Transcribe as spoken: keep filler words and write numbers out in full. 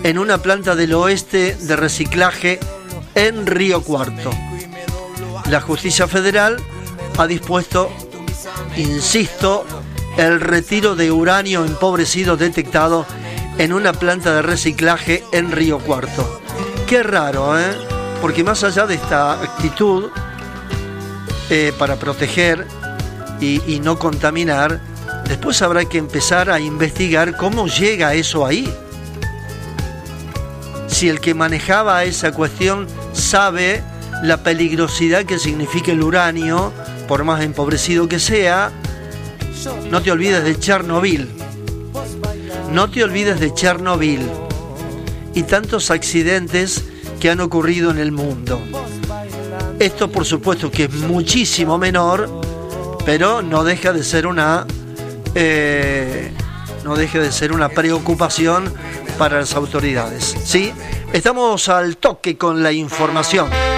en una planta del oeste de reciclaje en Río Cuarto. La justicia federal ha dispuesto, insisto, el retiro de uranio empobrecido detectado en una planta de reciclaje en Río Cuarto. Qué raro, ¿eh? Porque más allá de esta actitud eh, para proteger y, y no contaminar, después habrá que empezar a investigar cómo llega eso ahí. Si el que manejaba esa cuestión sabe la peligrosidad que significa el uranio, por más empobrecido que sea. No te olvides de Chernobyl. No te olvides de Chernobyl y tantos accidentes que han ocurrido en el mundo. Esto, por supuesto, que es muchísimo menor, pero no deja de ser una eh, no deja de ser una preocupación para las autoridades. ¿Sí? Estamos al toque con la información.